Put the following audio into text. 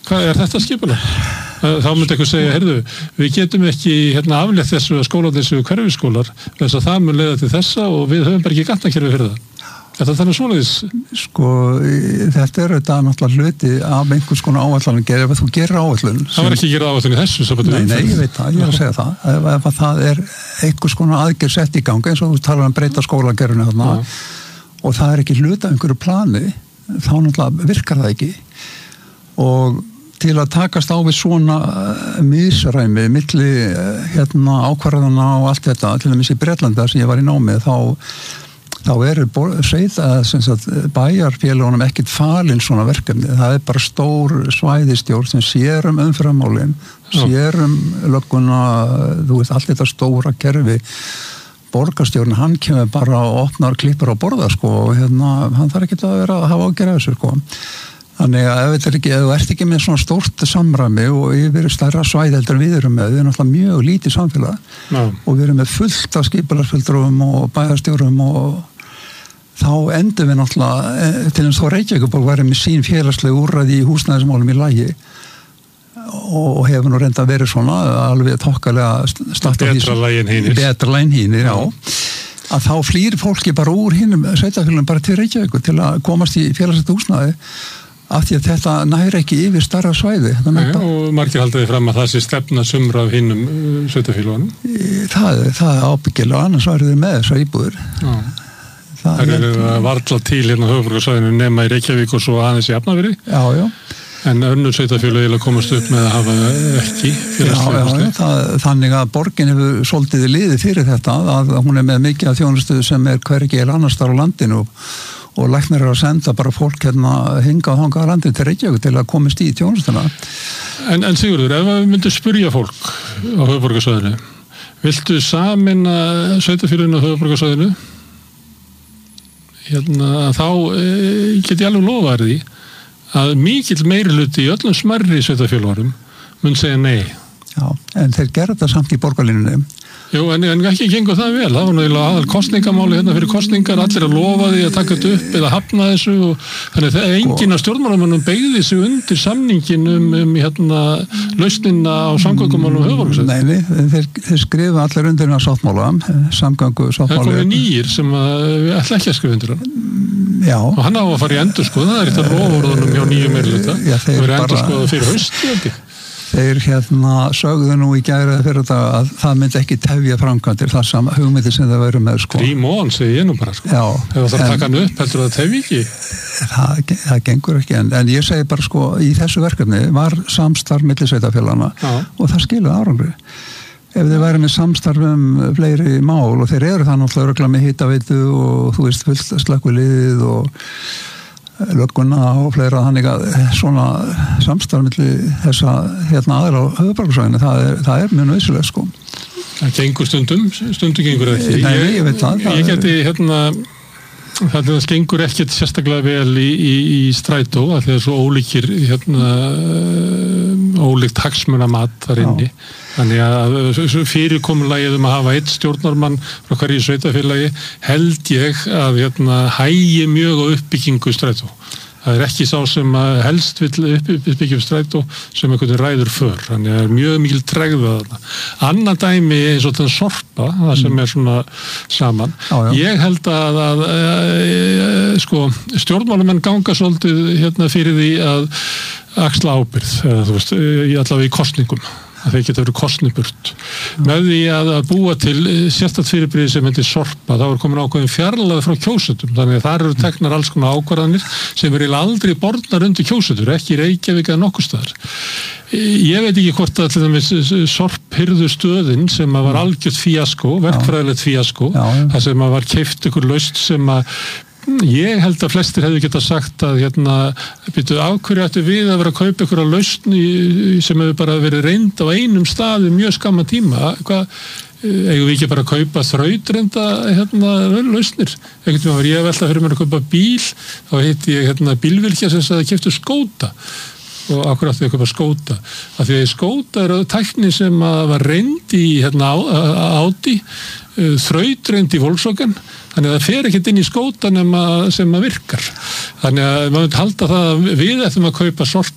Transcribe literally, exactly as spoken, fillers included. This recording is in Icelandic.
Hvað er þetta skipulag? Þá myndi eitthvað segja, heyrðu, við getum ekki hérna aflétt þessu að skólarnir séu hverfisskólar, þess að það mun leiða til þessa og við höfum bara ekki gatnakerfi fyrir það. Er það þannig svoleiðis? Sko, þetta er þetta náttúrulega hluti af einhvers konar áætlun að gera, ef þú gerir áætlun. Það var ekki að gera áætlun í þessu? Nei, nei, ég veit það, ég er að segja það. Ef, ef það er einhvers konar aðgerð sett í gangi, eins og þú talar um breyta skólagerfinu þarna, og það er ekki hluti af einhverju plani, þá náttúrulega virkar það ekki. Og til að takast á við svona misræmi milli hérna ákvarðana og allt þetta, til dæmis í Bretlandi sem ég var í námið, þá þá eru sveit að sagt, bæjarfélögunum ekkert falin svona verkefni. Það er bara stór svæðistjórn sem sér um umferðarmálin, sér um lögguna, þú veist, allt þetta stóra kerfi. Borgarstjórn, hann kemur bara og opnar klippur á borða, sko, og hérna, hann þarf ekki að vera að hafa ágjörð af þessu, sko. Þannig að ef þú ekki, ert ekki með svona stórt samræmi og yfir stærra svæði heldur við erum með, við erum náttúrulega mjög lítið samfélag no. og við erum með fullt af skipulagsfulltrúum og bæjarstjórum og þá endum við náttúrulega, til eins og Reykjavík væri með sín félagsleg úrræði í húsnæðismálum í lagi og hefur nú reynda verið svona alveg tokkalega betra lagin hínir, betra lagin hínir, já. Að þá flýr fólki bara úr hinnum sveitarfélagum bara til Reykjavík til að komast í félagslegt húsnæði af því að þetta næri ekki yfir starra svæði. Nei, og margir haldaði fram að það sé stefna sumra af hinnum sveitarfélögunum. Það, það er ábyggilega, annars værið þeir með þessar íbúðir. Já. Það, það er að varla til hérna höfuðborgarsvæðinu nema í Reykjavík og svo aðeins í Hafnarfirði. Já, já. En önnur sveitarfélög eiginlega komast upp með að hafa ekki félagslega húsnæði. Það, þannig að borgin hefur svolítið liðið fyrir þetta, að hún er með mikið af þjónustu sem er hvergi eða annars þar á landinu og læknir er að senda bara fólk hérna hinga og þanga á landinu til Reykjavík til að komast í þjónustuna. En, en Sigurður, ef við myndum spyrja fólk á höfuðborgarsvæðinu, viltu sameina sveitarfélögin á höfuðborgarsvæðinu? Hérna, þá e, get ég alveg lofa því að mikill meirihluti í öllum smærri sveitarfélögunum mun segja nei. Já, en þeir gera þetta samt í borgarlínunni. Jú, en, en ekki gengur það vel. Það var náttúrulega aðal kosningamáli hérna fyrir kosningar, allir að lofa því að taka þetta upp eða hafna þessu og þannig að enginn af stjórnmálamönnum beygði sig undir samningin um, um hérna lausnina á samgöngumálum höfuðborgarsvæðis. Nei, nei, þeir, þeir skrifa allir undir hérna sáttmála, samgöngu sáttmála. Það komið nýjir sem að við ætla ekki að skrifa undir hann. Já. Og hann á að fara í endurskoð, það er eitt af lofórðunum hjá nýjum meirihluta. Já, þeir bara endurskoða fyrir haust, ekki? Þeir hérna sögðu nú í gæri fyrir þetta að það myndi ekki tefja framkvæmdir það sama hugmyndir sem það verður með, sko. Dream on, segi ég nú bara, sko. Já. Ef það þarf að taka hann upp, heldur það tefja ekki? Það, það gengur ekki, en, en ég segi bara, sko, í þessu verkefni var samstarf milli sveitarfélaganna og það skiluði árangri. Ef þeir væri með samstarf um fleiri mál og þeir eru það náttúrulega örugglega með hitaveitu og þú veist fullt slökkviliðið og lögguna og fleira, þannig að svona samstarf milli þessa hérna aðra á höfuðborgarsvæðinu, það er, það er mjög nauðsynlegt, sko. Það gengur stundum, stundum gengur ekki. Nei, ég, ég veit það. Ég geti hérna, það gengur ekkert sérstaklega vel í, í, í strætó, að það er svo ólíkir hérna, ólíkt hagsmunamat þar inni. Já. Þannig að fyrirkomulagið um að hafa eitt stjórnarmann frá hverju sveitarfélagi held ég að hérna, hægi mjög á uppbyggingu strætó. Það er ekki sá sem helst vill uppbyggjum strætó sem einhvern veginn ræður för. Þannig að það er mjög mikil tregða þarna. Annað dæmi eins og þetta Sorpa, það sem er svona saman. Já, já. Ég held að, að, að sko, stjórnmálamenn ganga svolítið hérna, fyrir því að axla ábyrgð, eða, þú veist, allavega í kosningum. Að þeir geta verið kosniburt. Með því að, að búa til sérstakt fyrirbrigði sem heitir Sorpa, þá er komin ákveðin fjarlægð frá kjósendur. Þannig að það eru teknar alls konar ákvarðanir sem eru aldrei borðnar undir kjósendur, ekki í Reykjavík eða nokkuð staðar. Ég veit ekki hvort að til dæmis Sorphirðustöðin sem var algjört fíaskó, verkfræðilegt fíaskó, það sem var keypt ykkur lausn sem að ég held að flestir hefðu getað sagt að hérna, býtu, af hverju ættu við að vera að kaupa ykkur að lausn sem hefur bara verið reynd á einum staði mjög skamma tíma, hvað eigum við ekki bara að kaupa þrautreynda hérna, lausnir. Ekkert með að ég velta fyrir mér að kaupa bíl, þá heiti ég hérna, bílvirkja sem sagði að keyptu Skóta og akkur átti ég að kaupa Skóta. Af því að Skóta er tækni sem var reynd í hérna, Audi, þrautreind í Volkswagen, þannig að það fer ekkert inn í Skóta nema sem að virkar. Þannig að maður myndi halda það að við ættum að kaupa Sorpa